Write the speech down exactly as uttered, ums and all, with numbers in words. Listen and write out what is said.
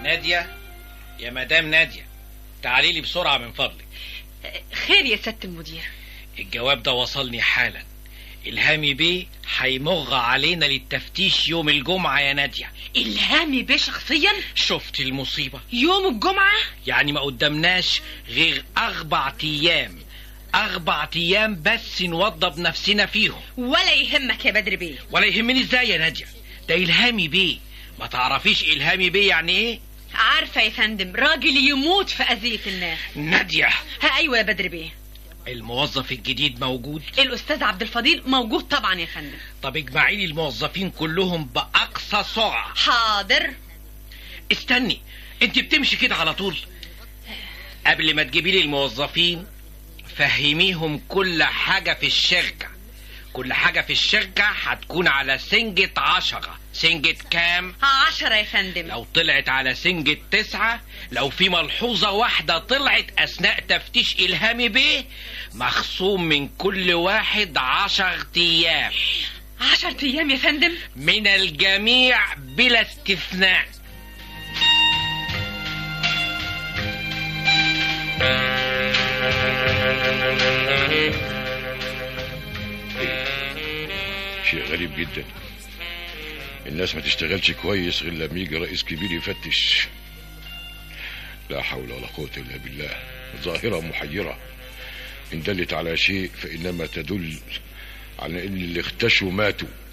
نادية، يا مدام نادية، تعالي لي بسرعة من فضلك. خير يا سيادة المدير؟ الجواب ده وصلني حالا. إلهامي بيه هيمغ علينا للتفتيش يوم الجمعة يا نادية. إلهامي بيه شخصيا؟ شفت المصيبة؟ يوم الجمعة؟ يعني ما قدامناش غير أربع أيام، أربع أيام بس نوضب نفسنا فيهم. ولا يهمك يا بدر بيه. ولا يهمني إزاي يا نادية؟ ده إلهامي بيه. ما تعرفيش إلهامي بيه يعني إيه؟ عارفة يا فندم، راجل يموت في أذية الناس. نادية. ها أيوة يا بدر بيه. الموظف الجديد موجود؟ الأستاذ عبد الفضيل موجود طبعا يا فندم. طب اجمعي لي الموظفين كلهم بأقصى سرعة. حاضر. استني، انت بتمشي كده على طول؟ قبل ما تجيبي لي الموظفين فهميهم كل حاجة في الشركة. كل حاجة في الشركة هتكون على سنجة عشرة. سنجة كام؟ عشرة يا فندم. لو طلعت على سنجة تسعة، لو في ملحوظة واحدة طلعت أثناء تفتيش إلهامي بيه، مخصوم من كل واحد عشر أيام. عشر أيام يا فندم؟ من الجميع بلا استثناء. شيء غريب جدا، الناس ما تشتغلش كويس غير لما يجي رئيس كبير يفتش. لا حول ولا قوة إلا بالله. ظاهرة محيرة، إن دلت على شيء فإنما تدل على إن اللي اختشوا ماتوا